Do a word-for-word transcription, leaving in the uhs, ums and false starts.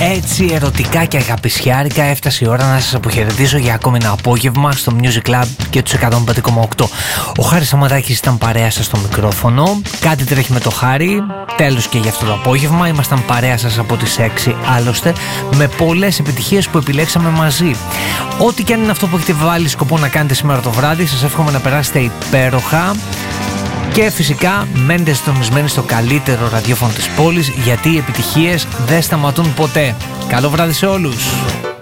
Έτσι ερωτικά και αγαπησιάρικα έφτασε η ώρα να σας αποχαιρετήσω για ακόμη ένα απόγευμα στο Music Club και τους εκατόν πέντε κόμμα οκτώ. Ο Χάρης Σαμαδάκης ήταν παρέα σας στο μικρόφωνο. Κάτι τρέχει με το Χάρη. Τέλος και για αυτό το απόγευμα. Ήμασταν παρέα σας από τις έξι άλλωστε, με πολλές επιτυχίες που επιλέξαμε μαζί. Ό,τι και αν είναι αυτό που έχετε βάλει σκοπό να κάνετε σήμερα το βράδυ, σας εύχομαι να περάσετε υπέροχα. Και φυσικά μένετε συντονισμένοι στο καλύτερο ραδιόφωνο της πόλης, γιατί οι επιτυχίες δεν σταματούν ποτέ. Καλό βράδυ σε όλους!